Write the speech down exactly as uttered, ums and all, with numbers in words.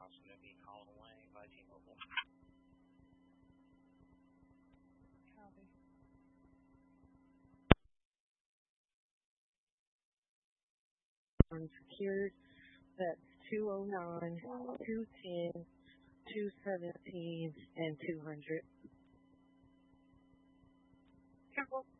also going to be called away by T-Mobile. Copy. Unsecured. That's two oh nine, two ten, two seventeen, and two hundred. Careful.